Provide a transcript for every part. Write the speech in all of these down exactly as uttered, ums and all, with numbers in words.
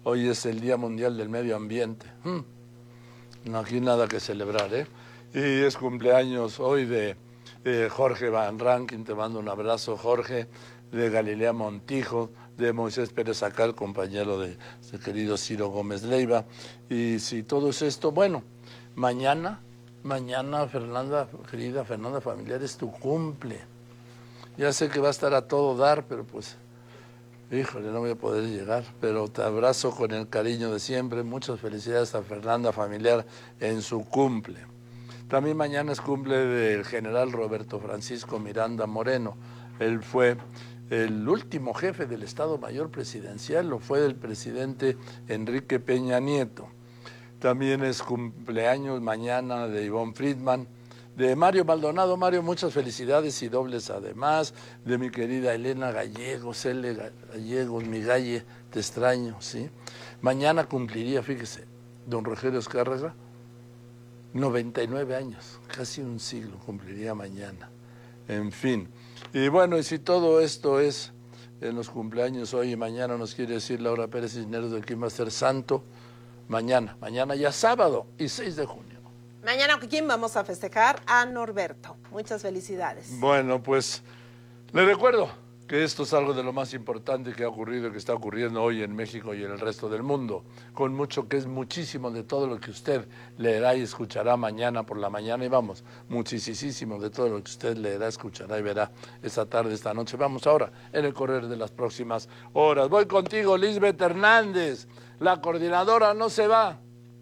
Hoy es el Día Mundial del Medio Ambiente. Hmm. No, aquí nada que celebrar, ¿eh? Y es cumpleaños hoy de eh, Jorge Van Rankin, te mando un abrazo, Jorge, de Galilea Montijo, de Moisés Pérez Acal, compañero de, de querido Ciro Gómez Leiva. Y si todo es esto, bueno, mañana, mañana, Fernanda, querida Fernanda Familiar, es tu cumple. Ya sé que va a estar a todo dar, pero pues, híjole, no voy a poder llegar, pero te abrazo con el cariño de siempre. Muchas felicidades a Fernanda Familiar en su cumple. También mañana es cumple del general Roberto Francisco Miranda Moreno. Él fue el último jefe del Estado Mayor Presidencial, lo fue del presidente Enrique Peña Nieto. También es cumpleaños mañana de Ivonne Friedman, de Mario Maldonado. Mario, muchas felicidades y dobles además, de mi querida Elena Gallegos, Ele Gallegos, mi galle, te extraño, ¿sí? Mañana cumpliría, fíjese, don Rogelio Escárraga, noventa y nueve años, casi un siglo cumpliría mañana. En fin, y bueno, y si todo esto es en los cumpleaños hoy y mañana, nos quiere decir Laura Pérez Cisneros de quién va a ser santo, mañana, mañana ya sábado y seis de junio. Mañana, ¿quién vamos a festejar? A Norberto. Muchas felicidades. Bueno, pues le recuerdo que esto es algo de lo más importante que ha ocurrido y que está ocurriendo hoy en México y en el resto del mundo, con mucho que es muchísimo de todo lo que usted leerá y escuchará mañana por la mañana, y vamos, muchísimo de todo lo que usted leerá, escuchará y verá esta tarde, esta noche. Vamos ahora en el correr de las próximas horas. Voy contigo, Lisbeth Hernández, la coordinadora no se va.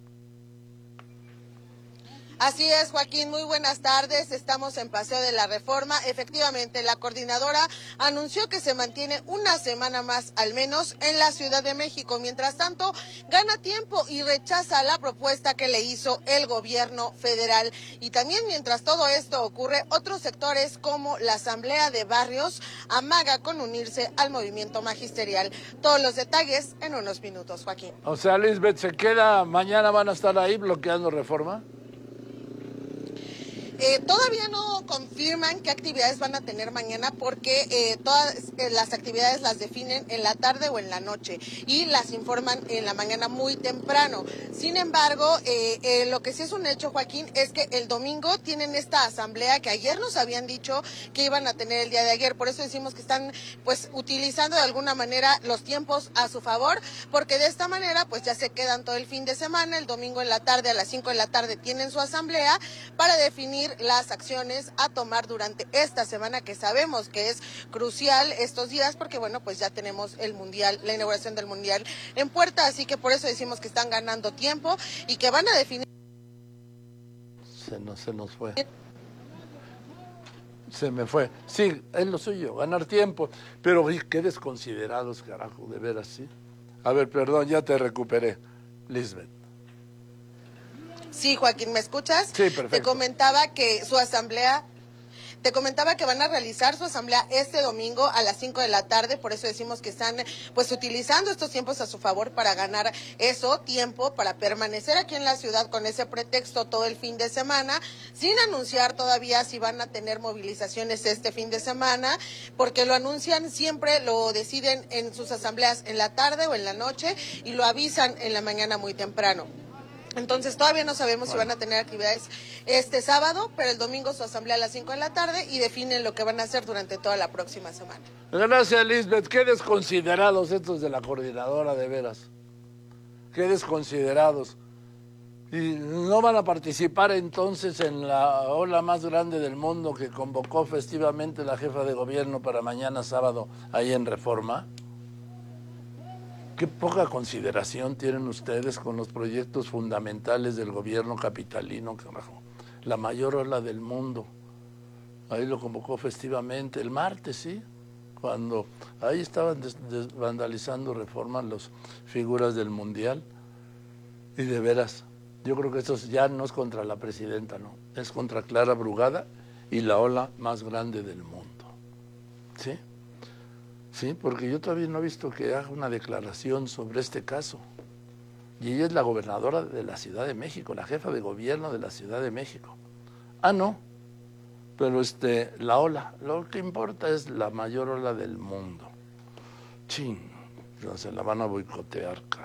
Así es, Joaquín, muy buenas tardes. Estamos en Paseo de la Reforma. Efectivamente, la coordinadora anunció que se mantiene una semana más, al menos, en la Ciudad de México. Mientras tanto, gana tiempo y rechaza la propuesta que le hizo el gobierno federal. Y también, mientras todo esto ocurre, otros sectores como la Asamblea de Barrios amaga con unirse al movimiento magisterial. Todos los detalles en unos minutos, Joaquín. O sea, Lisbeth, ¿se queda? ¿Mañana van a estar ahí bloqueando Reforma? Eh, todavía no confirman qué actividades van a tener mañana porque eh, todas eh, las actividades las definen en la tarde o en la noche y las informan en la mañana muy temprano. Sin embargo, eh, eh, lo que sí es un hecho, Joaquín, es que el domingo tienen esta asamblea que ayer nos habían dicho que iban a tener el día de ayer. Por eso decimos que están pues utilizando de alguna manera los tiempos a su favor, porque de esta manera pues ya se quedan todo el fin de semana. El domingo en la tarde, a las cinco de la tarde, tienen su asamblea para definir las acciones a tomar durante esta semana, que sabemos que es crucial estos días porque bueno, pues ya tenemos el mundial, la inauguración del mundial en puerta, así que por eso decimos que están ganando tiempo y que van a definir. Se nos, se nos fue. Se me fue. Sí, es lo suyo, ganar tiempo. Pero qué desconsiderados, carajo, de veras, sí. A ver, perdón, ya te recuperé, Lisbeth. Sí, Joaquín, ¿me escuchas? Sí, perfecto. Te comentaba que su asamblea, te comentaba que van a realizar su asamblea este domingo a las cinco de la tarde, por eso decimos que están pues utilizando estos tiempos a su favor para ganar eso, tiempo para permanecer aquí en la ciudad con ese pretexto todo el fin de semana, sin anunciar todavía si van a tener movilizaciones este fin de semana, porque lo anuncian siempre, lo deciden en sus asambleas en la tarde o en la noche y lo avisan en la mañana muy temprano. Entonces todavía no sabemos si van a tener actividades este sábado, pero el domingo su asamblea a las cinco de la tarde y definen lo que van a hacer durante toda la próxima semana. Gracias, Lisbeth. Qué desconsiderados estos de la coordinadora, de veras. Qué desconsiderados. ¿Y no van a participar entonces en la ola más grande del mundo que convocó festivamente la jefa de gobierno para mañana sábado ahí en Reforma? Qué poca consideración tienen ustedes con los proyectos fundamentales del gobierno capitalino, carajo. La mayor ola del mundo. Ahí lo convocó festivamente, el martes, sí, cuando ahí estaban des, des, vandalizando Reforma las figuras del Mundial. Y de veras, yo creo que esto ya no es contra la presidenta, no, es contra Clara Brugada y la ola más grande del mundo. ¿Sí? Sí, porque yo todavía no he visto que haga una declaración sobre este caso. Y ella es la gobernadora de la Ciudad de México, la jefa de gobierno de la Ciudad de México. Ah, no, pero este, la ola, lo que importa es la mayor ola del mundo. Chin, se la van a boicotear, cara.